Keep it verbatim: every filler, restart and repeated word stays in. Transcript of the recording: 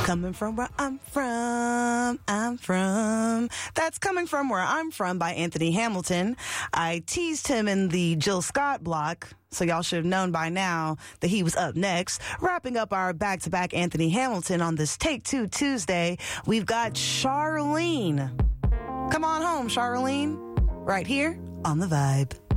Coming from where I'm from, I'm from. That's Coming From Where I'm From by Anthony Hamilton. I teased him in the Jill Scott block, so y'all should have known by now that he was up next. Wrapping up our back-to-back Anthony Hamilton on this Take Two Tuesday, we've got Charlene. Come on home, Charlene. Right here on The Vibe.